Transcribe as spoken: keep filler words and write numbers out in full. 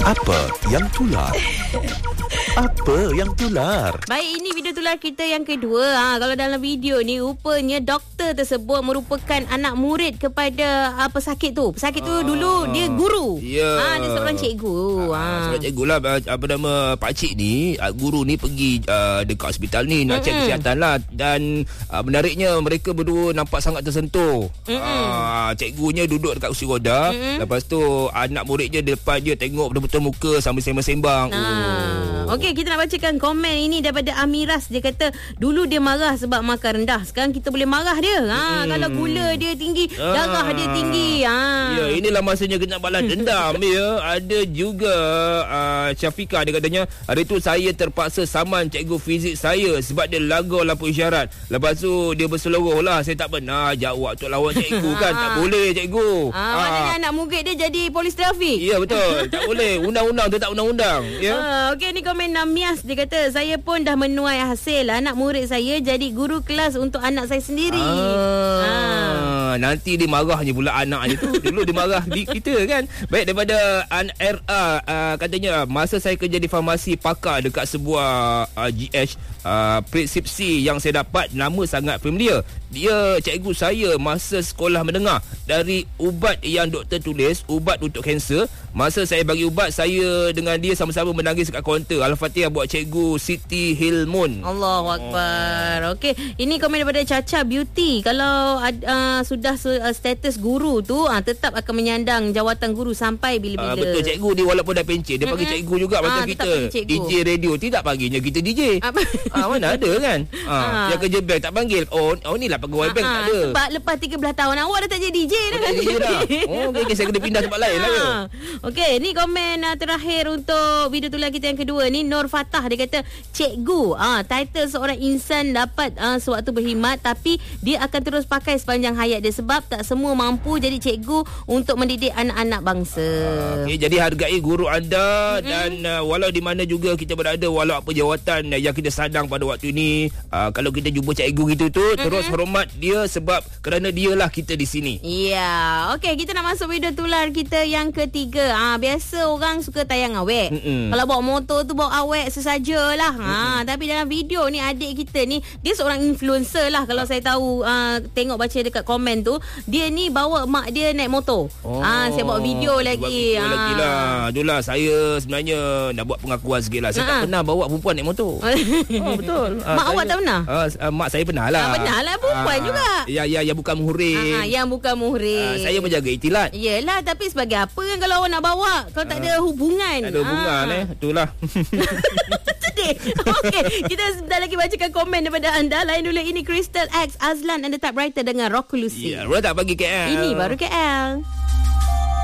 Apa yang tular? Apa yang tular? Baik, ini video tular kita yang kedua. Ha, kalau dalam video ni rupanya doktor tersebut merupakan anak murid kepada uh, pesakit tu. Pesakit tu ah, dulu dia guru. Ya. Ha, dia seorang cikgu. Ha. Ha, seorang cikgu lah. Apa nama pakcik ni, guru ni pergi uh, dekat hospital ni nak cek kesihatan lah. Dan uh, menariknya mereka berdua nampak sangat tersentuh. Uh, cikgunya duduk dekat kursi roda. Mm-mm. Lepas tu anak muridnya depan dia tengok betul-betul muka sambil sembang-sembang. Ha. Oh. Okey, kita nak bacakan komen ini daripada Amiras. Dia kata dulu dia marah sebab makan rendah. Sekarang kita boleh marah dia. Ha, hmm. Kalau gula dia tinggi, ah. darah dia tinggi. Ha. Ya, inilah masanya kena balas dendam ya. Ada juga uh, Syafiqah, dia katanya, hari tu saya terpaksa saman cikgu fizik saya sebab dia langgar lampu isyarat. Lepas tu dia berseluruh lah, saya tak pernah jawab untuk lawan cikgu kan. Tak boleh cikgu. Ha, ha. Maknanya anak murid dia jadi polis trafik. Ya, betul. Tak boleh. Undang-undang tu tak undang-undang. Ya. Ha, okey, ni komen Namias. Dia kata saya pun dah menuai hasil. Anak murid saya jadi guru kelas untuk anak saya sendiri. Ah, ha. Nanti dia marahnya pula anaknya tu. Dulu dia marah di kita kan. Baik, daripada An R A uh, katanya, masa saya kerja di farmasi pakar dekat sebuah uh, G H uh, preskripsi yang saya dapat nama sangat familiar. Dia cikgu saya masa sekolah menengah. Dari ubat yang doktor tulis, ubat untuk kanser, masa saya bagi ubat, saya dengan dia sama-sama menangis kat kaunter. Al-Fatihah buat cikgu Siti Hilmun. Allahu Akbar. Okey, ini komen daripada Caca Beauty. Kalau uh, sudah uh, status guru tu, uh, tetap akan menyandang jawatan guru sampai bila-bila. Uh, betul, cikgu dia walaupun dah pencet, dia panggil cikgu juga macam uh, kita. D J radio tidak panggilnya kita D J. Ah, mana ada kan? Ah, uh, yang kerja bank tak panggil. Oh, oh inilah pegawai uh, bank uh, tak ada. Sebab lepas tiga belas tahun awak dah tak jadi D J dah. Oh, D J dah. Oh, okay, okay, saya kena pindah tempat lain lah ya. Okey, ni komen uh, terakhir untuk video tular kita yang kedua ni. Nur Fatah, dia kata cikgu, ah title seorang insan dapat uh, sewaktu berkhidmat, tapi dia akan terus pakai sepanjang hayat dia sebab tak semua mampu jadi cikgu untuk mendidik anak-anak bangsa. Uh, okay, jadi hargai guru anda. Mm-hmm. Dan uh, walau di mana juga kita berada, walau apa jawatan uh, yang kita sadang pada waktu ini, uh, kalau kita jumpa cikgu kita tu, mm-hmm, terus hormat dia sebab kerana dialah kita di sini. Ya, yeah. Okey, kita nak masuk video tular kita yang ketiga. Ah, biasa orang suka tayang awek. Mm-mm. Kalau bawa motor tu bawa awek sesajalah. Ha, tapi dalam video ni adik kita ni dia seorang influencer lah kalau saya tahu, uh, tengok baca dekat komen tu, dia ni bawa mak dia naik motor. Oh, ha, saya bawa video lagi. Buat video ha. lagi lah. Itulah saya sebenarnya nak buat pengakuan sikit lah. Saya ha. tak pernah bawa perempuan naik motor. Oh, betul. Mak uh, awak tak pernah? Uh, uh, mak saya pernah lah. Ha, pernah lah, perempuan uh, juga. Ya, ya, yang bukan muhrim. Ha, yang bukan muhrim. Uh, saya menjaga iktilat. Yelah, tapi sebagai apa kan kalau awak nak bawa? Kalau uh, tak ada hubungan. Tak ada hubungan ha. eh. Itulah. Sedih. Okey, kita sebentar lagi bacakan komen daripada anda. Lain dulu, ini Crystal X, Azlan and the Typewriter dengan Rock Lucy. Ya, yeah, tak bagi K L. Ini baru K L.